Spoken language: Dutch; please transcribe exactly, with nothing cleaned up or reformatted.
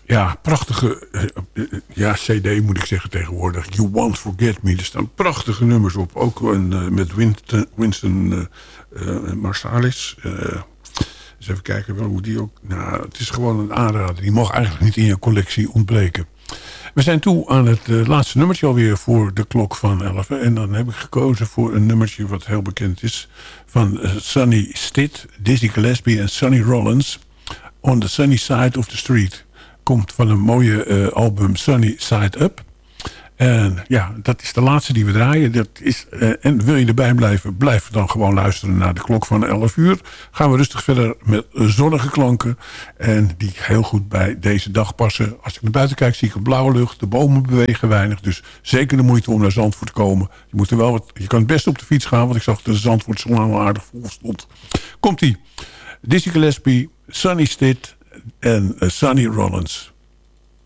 Ja, prachtige uh, uh, ja, cd moet ik zeggen tegenwoordig. You Won't Forget Me. Er staan prachtige nummers op. Ook een, uh, met Winston, Winston uh, uh, Marsalis. Uh, eens even kijken hoe die ook... Nou, het is gewoon een aanrader. Die mag eigenlijk niet in je collectie ontbreken. We zijn toe aan het uh, laatste nummertje alweer voor de klok van elf. En dan heb ik gekozen voor een nummertje wat heel bekend is. Van uh, Sonny Stitt, Dizzy Gillespie en Sonny Rollins. On the Sunny Side of the Street. Komt van een mooie uh, album Sunny Side Up. En ja, dat is de laatste die we draaien. Dat is, uh, en wil je erbij blijven, blijf dan gewoon luisteren naar de klok van elf uur. Gaan we rustig verder met zonnige klanken. En die heel goed bij deze dag passen. Als ik naar buiten kijk zie ik een blauwe lucht. De bomen bewegen weinig. Dus zeker de moeite om naar Zandvoort te komen. Je, moet er wel wat, je kan het best op de fiets gaan. Want ik zag dat de Zandvoort zo lang aardig vol stond. Komt-ie. Dizzy Gillespie, Sonny Stitt en uh, Sonny Rollins.